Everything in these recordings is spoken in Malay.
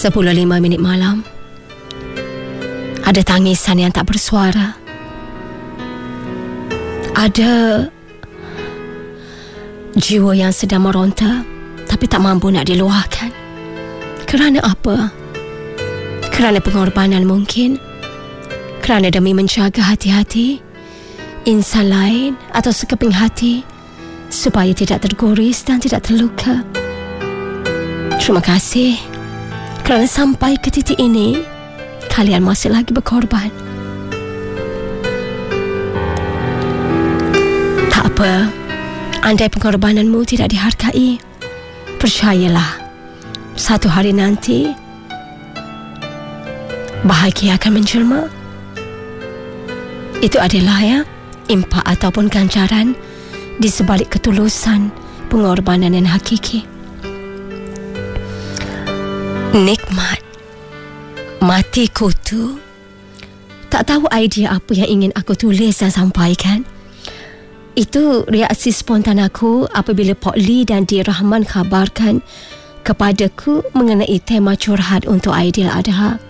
10:05 malam. Ada tangisan yang tak bersuara. Ada jiwa yang sedang meronta tapi tak mampu nak diluahkan. Kerana apa? Kerana pengorbanan mungkin. Kerana demi menjaga hati-hati insan lain atau sekeping hati supaya tidak tergoris dan tidak terluka. Terima kasih kerana sampai ke titik ini kalian masih lagi berkorban. Tak apa, andai pengorbananmu tidak dihargai, percayalah, satu hari nanti bahagia akan menjelma. Itu adalah impak ataupun ganjaran di sebalik ketulusan pengorbanan yang hakiki. Nikmat mati kutu. Tak tahu idea apa yang ingin aku tulis dan sampaikan. Itu reaksi spontan aku apabila Pok Lee dan Di Rahman khabarkan kepadaku mengenai tema curhat untuk Aidiladha.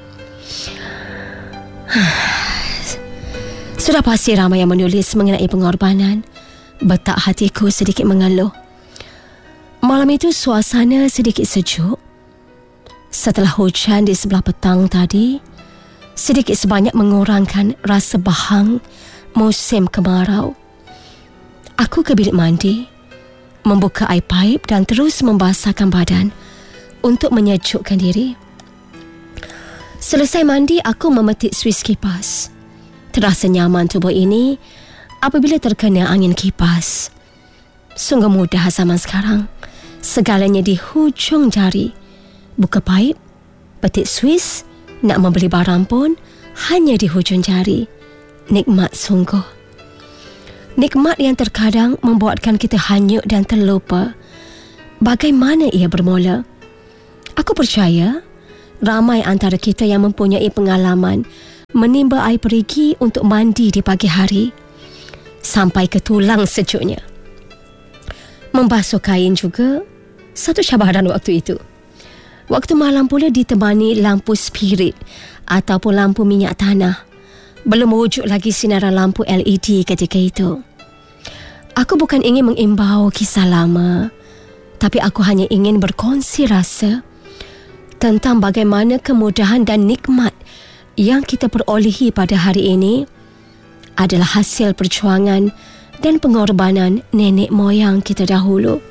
Sudah pasti ramai yang menulis mengenai pengorbanan. Betak hatiku sedikit mengeluh. Malam itu suasana sedikit sejuk. Setelah hujan di sebelah petang tadi, sedikit sebanyak mengurangkan rasa bahang musim kemarau. Aku ke bilik mandi, membuka air paip dan terus membasahkan badan untuk menyejukkan diri. Selesai mandi, aku memetik suis kipas. Terasa nyaman tubuh ini apabila terkena angin kipas. Sungguh mudah zaman sekarang. Segalanya di hujung jari. Buka paip, petik suis, nak membeli barang pun hanya di hujung jari. Nikmat sungguh. Nikmat yang terkadang membuatkan kita hanyut dan terlupa bagaimana ia bermula. Aku percaya ramai antara kita yang mempunyai pengalaman menimba air perigi untuk mandi di pagi hari sampai ke tulang sejuknya. Membasuh kain juga satu cabaran waktu itu. Waktu malam pula ditemani lampu spirit ataupun lampu minyak tanah. Belum wujud lagi sinaran lampu LED ketika itu. Aku bukan ingin mengimbau kisah lama, tapi aku hanya ingin berkongsi rasa tentang bagaimana kemudahan dan nikmat yang kita perolehi pada hari ini adalah hasil perjuangan dan pengorbanan nenek moyang kita dahulu.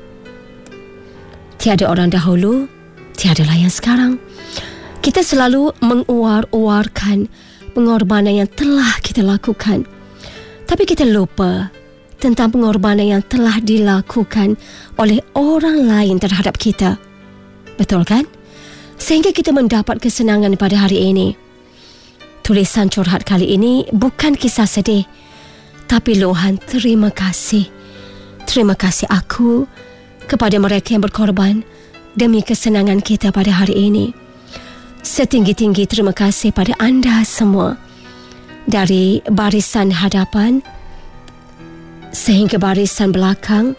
Tiada orang dahulu, tiadalah yang sekarang. Kita selalu menguar-uarkan pengorbanan yang telah kita lakukan. Tapi kita lupa tentang pengorbanan yang telah dilakukan oleh orang lain terhadap kita. Betul kan? Sehingga kita mendapat kesenangan pada hari ini. Tulisan curhat kali ini bukan kisah sedih, tapi luahan terima kasih. Terima kasih aku kepada mereka yang berkorban demi kesenangan kita pada hari ini. Setinggi-tinggi terima kasih pada anda semua, dari barisan hadapan sehingga barisan belakang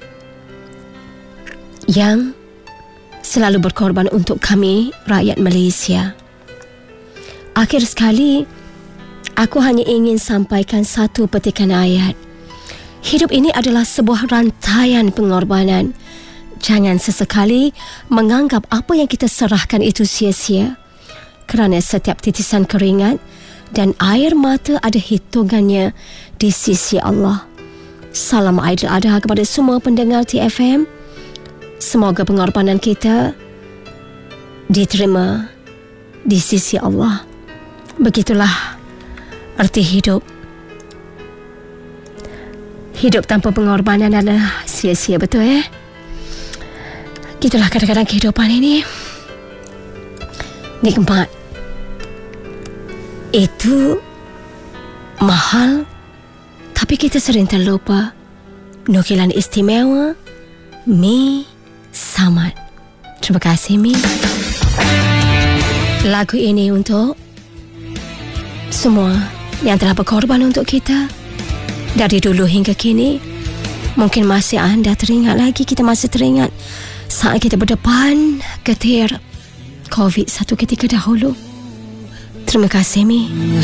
yang selalu berkorban untuk kami rakyat Malaysia. Akhir sekali, aku hanya ingin sampaikan satu petikan ayat. Hidup ini adalah sebuah rantaian pengorbanan. Jangan sesekali menganggap apa yang kita serahkan itu sia-sia. Kerana setiap titisan keringat dan air mata ada hitungannya di sisi Allah. Salam Aidiladha kepada semua pendengar TFM. Semoga pengorbanan kita diterima di sisi Allah. Begitulah arti hidup. Hidup tanpa pengorbanan adalah sia-sia, betul Gitulah kadang-kadang kehidupan ini. Nikmat itu mahal, tapi kita sering terlupa. Nukilan istimewa Mi Samad. Terima kasih Mi. Lagu ini untuk semua yang telah berkorban untuk kita dari dulu hingga kini. Mungkin masih anda teringat lagi, kita masih teringat saat kita berdepan getir COVID satu ketika dahulu. Terima kasih, Mi.